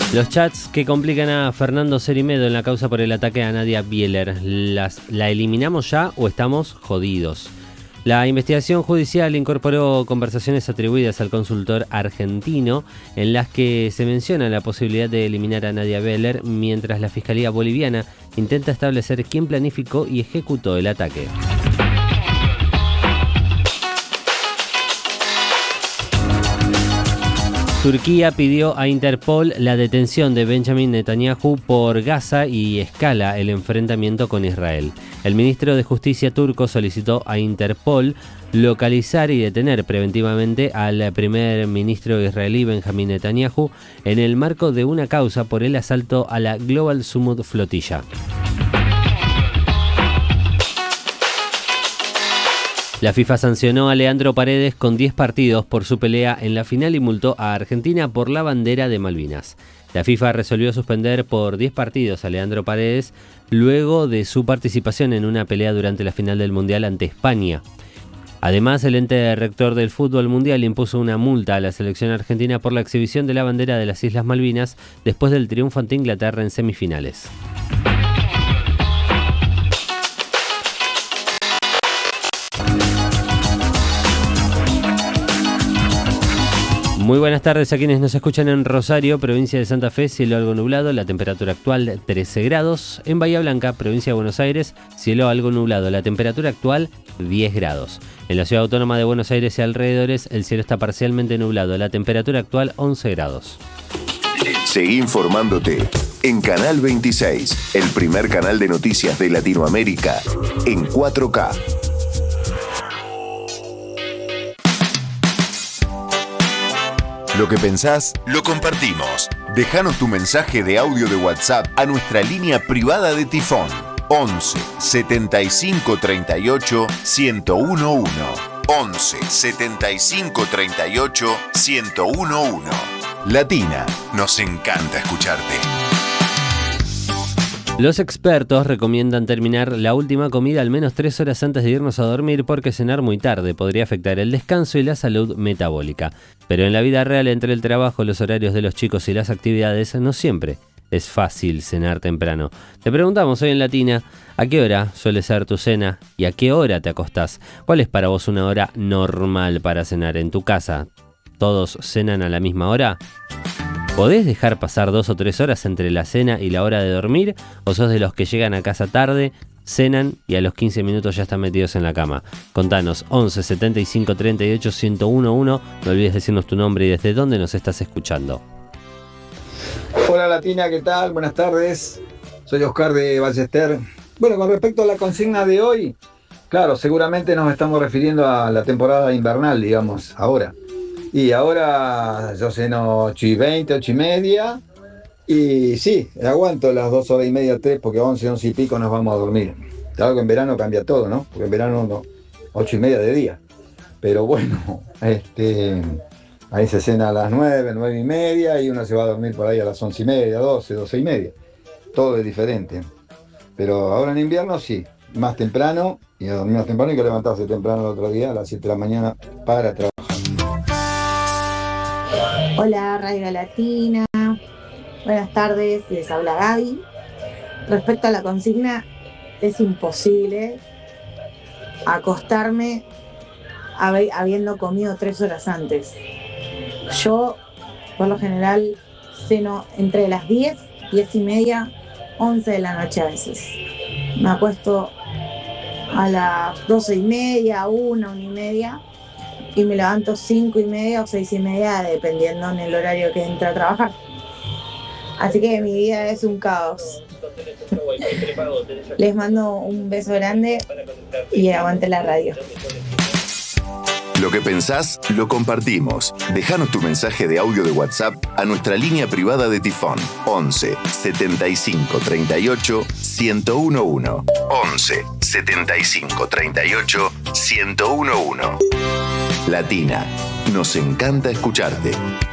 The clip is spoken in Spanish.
Los chats que complican a Fernando Cerimedo en la causa por el ataque a Nadia Bieler, ¿la eliminamos ya o estamos jodidos? La investigación judicial incorporó conversaciones atribuidas al consultor argentino en las que se menciona la posibilidad de eliminar a Nadia Bieler mientras la Fiscalía Boliviana intenta establecer quién planificó y ejecutó el ataque. Turquía pidió a Interpol la detención de Benjamin Netanyahu por Gaza y escala el enfrentamiento con Israel. El ministro de Justicia turco solicitó a Interpol localizar y detener preventivamente al primer ministro israelí Benjamin Netanyahu en el marco de una causa por el asalto a la Global Summit Flotilla. La FIFA sancionó a Leandro Paredes con 10 partidos por su pelea en la final y multó a Argentina por la bandera de Malvinas. La FIFA resolvió suspender por 10 partidos a Leandro Paredes luego de su participación en una pelea durante la final del Mundial ante España. Además, el ente rector del fútbol mundial impuso una multa a la selección argentina por la exhibición de la bandera de las Islas Malvinas después del triunfo ante Inglaterra en semifinales. Muy buenas tardes a quienes nos escuchan en Rosario, provincia de Santa Fe, cielo algo nublado, la temperatura actual 13 grados. En Bahía Blanca, provincia de Buenos Aires, cielo algo nublado, la temperatura actual 10 grados. En la ciudad autónoma de Buenos Aires y alrededores, el cielo está parcialmente nublado, la temperatura actual 11 grados. Seguí informándote en Canal 26, el primer canal de noticias de Latinoamérica, en 4K. Lo que pensás, lo compartimos. Déjanos tu mensaje de audio de WhatsApp a nuestra línea privada de Tifón. 11 75 38 1011. 11 75 38 1011. Latina, nos encanta escucharte. Los expertos recomiendan terminar la última comida al menos 3 horas antes de irnos a dormir porque cenar muy tarde podría afectar el descanso y la salud metabólica. Pero en la vida real, entre el trabajo, los horarios de los chicos y las actividades, no siempre es fácil cenar temprano. Te preguntamos hoy en Latina, ¿a qué hora suele ser tu cena y a qué hora te acostás? ¿Cuál es para vos una hora normal para cenar en tu casa? ¿Todos cenan a la misma hora? ¿Podés dejar pasar 2 o 3 horas entre la cena y la hora de dormir? ¿O sos de los que llegan a casa tarde, cenan y a los 15 minutos ya están metidos en la cama? Contanos, 11 75 38 1011. No olvides decirnos tu nombre y desde dónde nos estás escuchando. Hola Latina, ¿qué tal? Buenas tardes. Soy Oscar de Ballester. Bueno, con respecto a la consigna de hoy, claro, seguramente nos estamos refiriendo a la temporada invernal, digamos, ahora. Y ahora yo ceno 8:20, 8:30. Y sí, aguanto las 2 horas y media, 3, porque 11 y pico nos vamos a dormir. Claro que en verano cambia todo, ¿no? Porque en verano no, 8:30 de día. Pero bueno, ahí se cena a las 9, 9:30 y uno se va a dormir por ahí a las 11:30, 12, 12:30. Todo es diferente. Pero ahora en invierno sí, más temprano, y a dormir más temprano y que levantarse temprano el otro día a las 7 de la mañana para trabajar. Hola, Radio Latina. Buenas tardes, les habla Gaby. Respecto a la consigna, es imposible acostarme habiendo comido 3 horas antes. Yo, por lo general, ceno entre las 10, 10:30, 11 de la noche a veces. Me acuesto a las 12:30, 1:30 y me levanto 5:30 o 6:30 dependiendo en el horario que entre a trabajar. Así que mi vida es un caos. Les mando un beso grande y aguante la radio. Lo que pensás, lo compartimos. Déjanos tu mensaje de audio de WhatsApp a nuestra línea privada de Tifón. 11 75 38 1011. 11 75 38 1011. Latina, nos encanta escucharte.